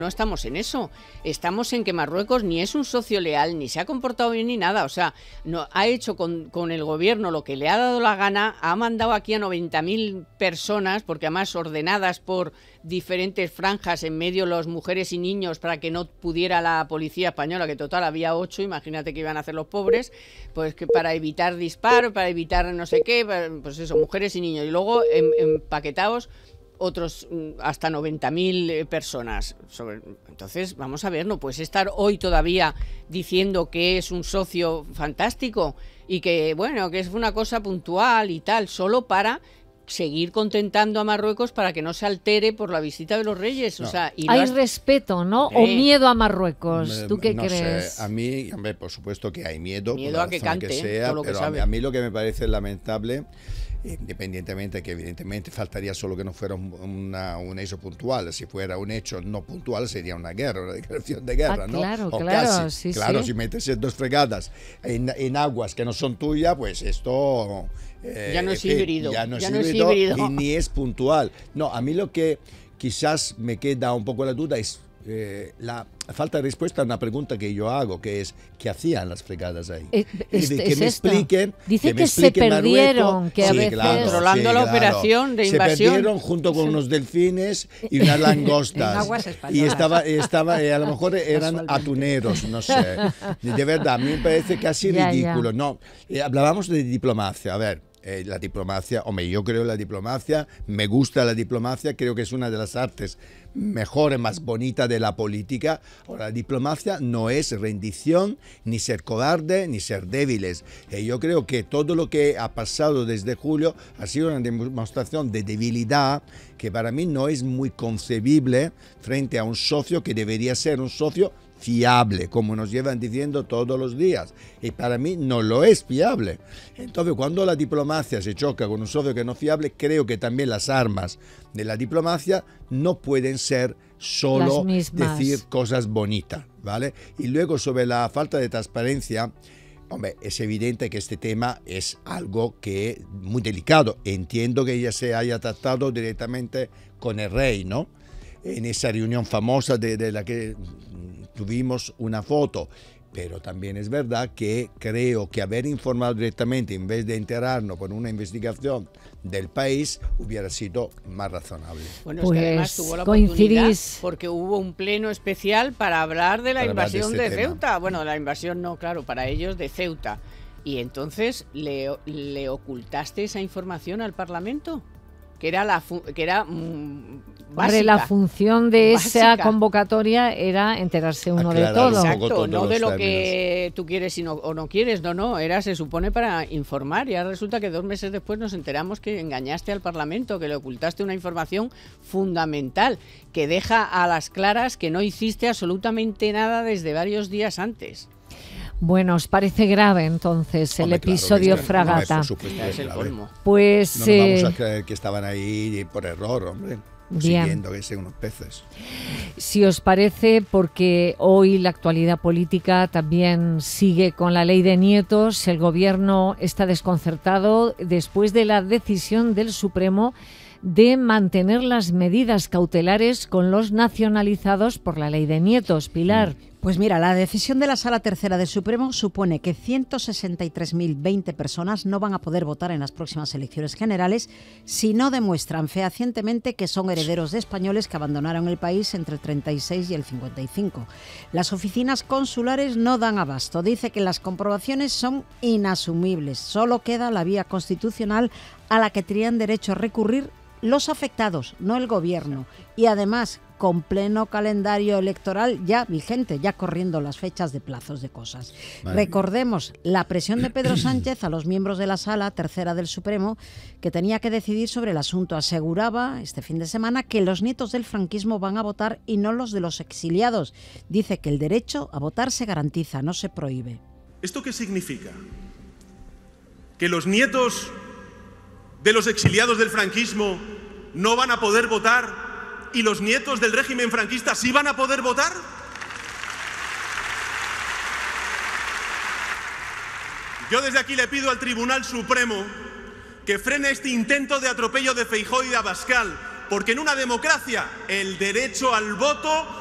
No estamos en eso, estamos en que Marruecos ni es un socio leal, ni se ha comportado bien ni nada, o sea, no, ha hecho con el gobierno lo que le ha dado la gana, ha mandado aquí a 90.000 personas, porque además ordenadas por diferentes franjas en medio las mujeres y niños para que no pudiera la policía española, que total había 8, imagínate que iban a hacer los pobres, pues que para evitar disparos, para evitar no sé qué, pues eso, mujeres y niños, y luego empaquetados otros hasta 90.000 personas. Entonces, vamos a ver, no puedes estar hoy todavía diciendo que es un socio fantástico y que, bueno, que es una cosa puntual y tal, solo para seguir contentando a Marruecos para que no se altere por la visita de los reyes. No. O sea, hay respeto, ¿no? ¿O miedo a Marruecos? ¿Tú qué crees? Sé. A mí, hombre, por supuesto que hay miedo. Miedo a que cante, que sea, todo lo que pero sabe. A mí lo que me parece lamentable, independientemente que evidentemente faltaría solo que no fuera un hecho puntual. Si fuera un hecho no puntual sería una guerra, una declaración de guerra, ¿no? Claro, o claro, casi. Sí, claro, sí. Si metes 2 fregadas en aguas que no son tuyas, pues esto ya no es híbrido. Ya no es híbrido y ni es puntual. No, a mí lo que quizás me queda un poco la duda es la falta de respuesta a una pregunta que yo hago, que es ¿qué hacían las fregadas ahí? Que me expliquen. Dice que se perdieron, Marruecos, que a veces controlando la operación de invasión. Se perdieron junto con unos delfines y unas langostas. En aguas españolas. Y estaba a lo mejor eran atuneros, no sé. De verdad, a mí me parece casi ridículo. No, hablábamos de diplomacia, a ver. La diplomacia, hombre, yo creo en la diplomacia, me gusta la diplomacia, creo que es una de las artes mejor y más bonita de la política. Ahora, la diplomacia no es rendición, ni ser cobarde, ni ser débiles. Yo creo que todo lo que ha pasado desde julio ha sido una demostración de debilidad que para mí no es muy concebible frente a un socio que debería ser un socio fiable, como nos llevan diciendo todos los días, y para mí no lo es fiable. Entonces, cuando la diplomacia se choca con un socio que no es fiable, creo que también las armas de la diplomacia no pueden ser solo decir cosas bonitas, ¿vale? Y luego sobre la falta de transparencia, hombre, es evidente que este tema es algo que es muy delicado. Entiendo que ella se haya tratado directamente con el rey, ¿no? En esa reunión famosa de la que tuvimos una foto, pero también es verdad que creo que haber informado directamente en vez de enterarnos por una investigación del país hubiera sido más razonable. Bueno, es que además tuvo la oportunidad porque hubo un pleno especial para hablar de la invasión de Ceuta. Bueno, la invasión no, claro, para ellos de Ceuta. Y entonces le ocultaste esa información al Parlamento, que era básica. Hombre, la función de esa convocatoria era enterarse uno de todo. Exacto, no de lo que tú quieres o no quieres, no, se supone para informar, y ahora resulta que 2 meses después nos enteramos que engañaste al Parlamento, que le ocultaste una información fundamental, que deja a las claras que no hiciste absolutamente nada desde varios días antes. Bueno, ¿os parece grave entonces el episodio Fragata? Por supuesto, es el colmo. Pues no nos vamos a creer que estaban ahí por error, hombre. Siguiendo que sean unos peces. Si os parece, porque hoy la actualidad política también sigue con la ley de nietos, el gobierno está desconcertado después de la decisión del Supremo de mantener las medidas cautelares con los nacionalizados por la ley de nietos. Pilar. Pues mira, la decisión de la Sala Tercera del Supremo supone que 163.020 personas no van a poder votar en las próximas elecciones generales si no demuestran fehacientemente que son herederos de españoles que abandonaron el país entre el 36 y el 55. Las oficinas consulares no dan abasto. Dice que las comprobaciones son inasumibles. Solo queda la vía constitucional a la que tendrían derecho a recurrir los afectados, no el gobierno. Y además, con pleno calendario electoral ya vigente, ya corriendo las fechas de plazos de cosas. Recordemos la presión de Pedro Sánchez a los miembros de la Sala Tercera del Supremo, que tenía que decidir sobre el asunto. Aseguraba este fin de semana que los nietos del franquismo van a votar y no los de los exiliados. Dice que el derecho a votar se garantiza, no se prohíbe. ¿Esto qué significa? ¿Que los nietos de los exiliados del franquismo no van a poder votar y los nietos del régimen franquista sí van a poder votar? Yo desde aquí le pido al Tribunal Supremo que frene este intento de atropello de Feijóo y de Abascal, porque en una democracia el derecho al voto